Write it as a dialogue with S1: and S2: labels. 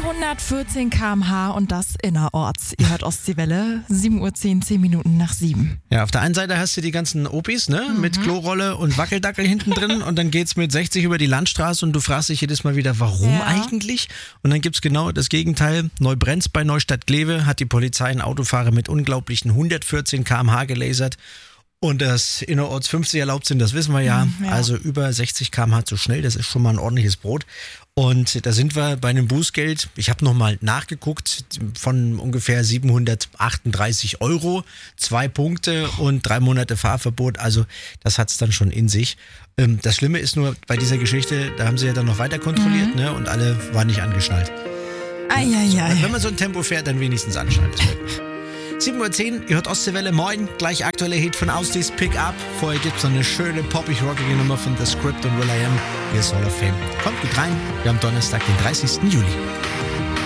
S1: 114 km/h und das innerorts. Ihr hört Ostseewelle, 7:10 Uhr, 10 Minuten nach 7.
S2: Ja, auf der einen Seite hast du die ganzen Opis, ne, mit Klorolle und Wackeldackel hinten drin und dann geht's mit 60 über die Landstraße und du fragst dich jedes Mal wieder, warum eigentlich? Und dann gibt's genau das Gegenteil. Neubrenz bei Neustadt-Glewe hat die Polizei einen Autofahrer mit unglaublichen 114 km/h gelasert. Und dass innerorts 50 erlaubt sind, das wissen wir ja. Also über 60 km/h zu schnell, das ist schon mal ein ordentliches Brot. Und da sind wir bei einem Bußgeld, ich habe nochmal nachgeguckt, von ungefähr 738 €, 2 Punkte und 3 Monate Fahrverbot. Also das hat's dann schon in sich. Das Schlimme ist nur bei dieser Geschichte, da haben sie ja dann noch weiter kontrolliert, ne? Und alle waren nicht angeschnallt. Wenn man so ein Tempo fährt, dann wenigstens anschnallen. 7:10 Uhr, ihr hört Ostseewelle, moin, gleich aktuelle Hit von Austis, Pick Up. Vorher gibt's noch eine schöne, poppig-rockige Nummer von The Script und will.i.am. Hier ist Hall of Fame. Kommt gut rein, wir haben Donnerstag, den 30. Juli.